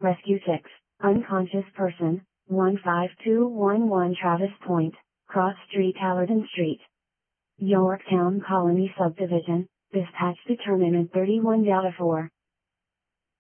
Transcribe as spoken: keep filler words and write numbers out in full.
Rescue six, unconscious person, one five two one one Travis Point, Cross Street Allerton Street. Yorktown Colony Subdivision, dispatch determinant thirty-one four.